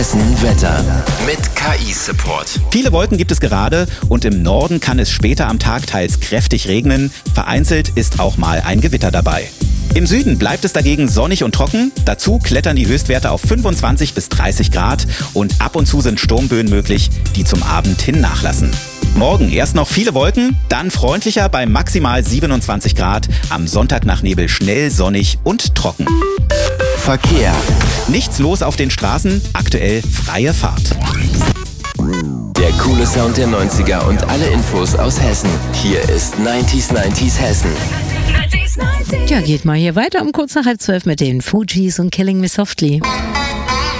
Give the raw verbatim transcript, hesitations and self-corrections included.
Wetter mit K I-Support. Viele Wolken gibt es gerade und im Norden kann es später am Tag teils kräftig regnen. Vereinzelt ist auch mal ein Gewitter dabei. Im Süden bleibt es dagegen sonnig und trocken. Dazu klettern die Höchstwerte auf fünfundzwanzig bis dreißig Grad und ab und zu sind Sturmböen möglich, die zum Abend hin nachlassen. Morgen erst noch viele Wolken, dann freundlicher bei maximal siebenundzwanzig Grad. Am Sonntag nach Nebel schnell sonnig und trocken. Verkehr. Nichts los auf den Straßen, aktuell freie Fahrt. Der coole Sound der neunziger und alle Infos aus Hessen. Hier ist neunzig neunzig Hessen. Ja, geht mal hier weiter um kurz nach halb zwölf mit den Fugees und Killing Me Softly.